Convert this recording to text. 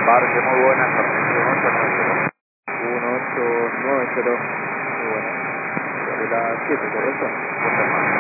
Parque, muy buenas, Argentina 1890. Muy bueno. Sobre las 7, ¿correcto?